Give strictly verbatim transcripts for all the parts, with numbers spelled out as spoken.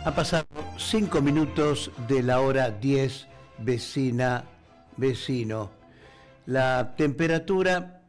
Ha pasado cinco minutos de la hora diez, vecina, vecino. La temperatura,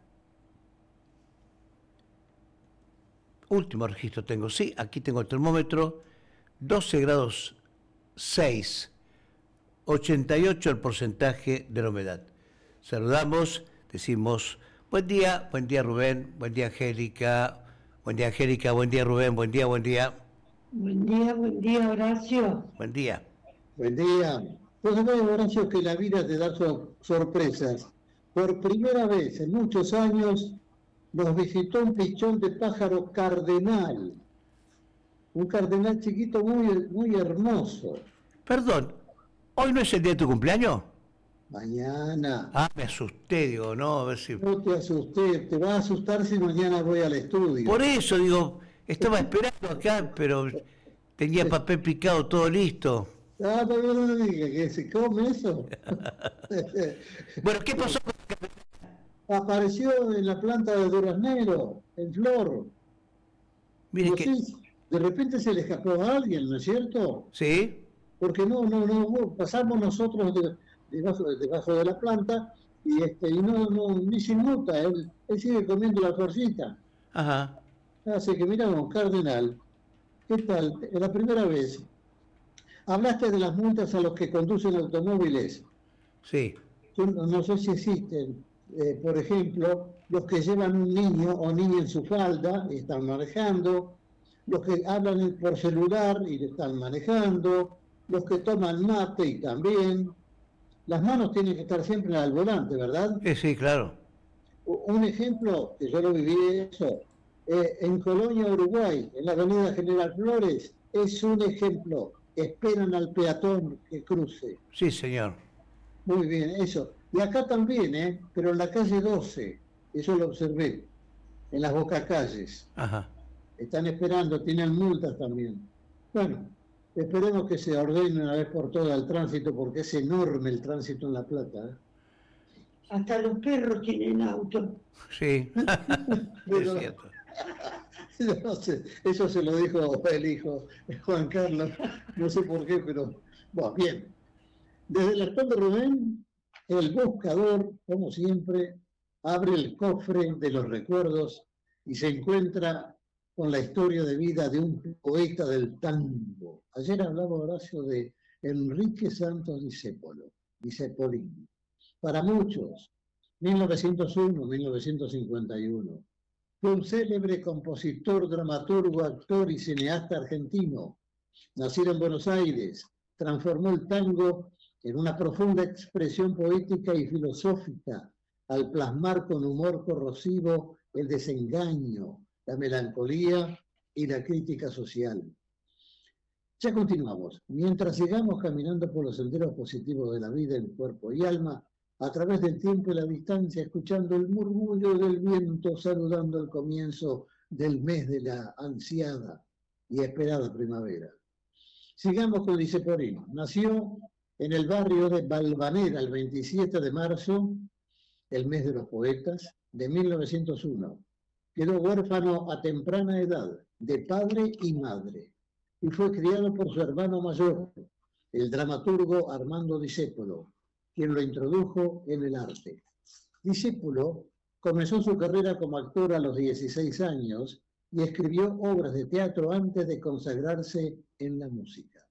último registro tengo, sí, aquí tengo el termómetro, doce grados seis, ochenta y ocho el porcentaje de la humedad. Saludamos, decimos buen día, buen día Rubén, buen día Angélica, buen día Angélica, buen día Rubén, buen día, buen día. Buen día, buen día, Horacio. Buen día. Buen día. Pues sabés, Horacio, que la vida te da sor- sorpresas. Por primera vez en muchos años nos visitó un pichón de pájaro cardenal. Un cardenal chiquito muy, muy hermoso. Perdón, ¿hoy no es el día de tu cumpleaños? Mañana. Ah, me asusté, digo, no, a ver si... No te asustes, te va a asustar si mañana voy al estudio. Por eso, digo, estaba esperando acá, pero tenía papel picado todo listo. Ah, pero no me digas que se come eso. Bueno, ¿qué pasó? Apareció en la planta de duraznero, en flor. Mire No que... sé, de repente se le escapó a alguien, ¿no es cierto? ¿Sí? Porque no, no, no, pasamos nosotros de, debajo, debajo de la planta y este, y no, no, ni se nota, él, él sigue comiendo la florcita. Ajá. Así que miramos, Cardenal, ¿qué tal? Es la primera vez. Hablaste de las multas a los que conducen automóviles. Sí. Yo no, no sé si existen, eh, por ejemplo, los que llevan un niño o niña en su falda y están manejando, los que hablan por celular y están manejando, los que toman mate y también. Las manos tienen que estar siempre al volante, ¿verdad? Eh, sí, claro. Un ejemplo, que yo lo viví eso, eh, en Colonia, Uruguay, en la avenida General Flores, es un ejemplo. Esperan al peatón que cruce. Sí, señor. Muy bien, eso. Y acá también, ¿eh? Pero en la calle doce, eso lo observé, en las bocacalles. Ajá. Están esperando, tienen multas también. Bueno, esperemos que se ordene una vez por todas el tránsito, porque es enorme el tránsito en La Plata. ¿eh? Hasta los perros tienen auto. Sí, Pero, es cierto. no sé, eso se lo dijo el hijo Juan Carlos, no sé por qué, pero bueno, bien. Desde el arcón de Rubén, el buscador, como siempre, abre el cofre de los recuerdos y se encuentra con la historia de vida de un poeta del tango. Ayer hablaba Horacio de Enrique Santos Discépolo, Discépolín. Para muchos, mil novecientos uno a mil novecientos cincuenta y uno. Fue un célebre compositor, dramaturgo, actor y cineasta argentino. Nacido en Buenos Aires, transformó el tango en una profunda expresión poética y filosófica, al plasmar con humor corrosivo el desengaño, la melancolía y la crítica social. Ya continuamos. Mientras sigamos caminando por los senderos positivos de la vida en cuerpo y alma, a través del tiempo y la distancia, escuchando el murmullo del viento, saludando el comienzo del mes de la ansiada y esperada primavera. Sigamos con Discépolo. Nació en el barrio de Valvanera el veintisiete de marzo, el mes de los poetas, de mil novecientos uno. Quedó huérfano a temprana edad, de padre y madre, y fue criado por su hermano mayor, el dramaturgo Armando Discépolo, quien lo introdujo en el arte. Discépolo comenzó su carrera como actor a los dieciséis años y escribió obras de teatro antes de consagrarse en la música.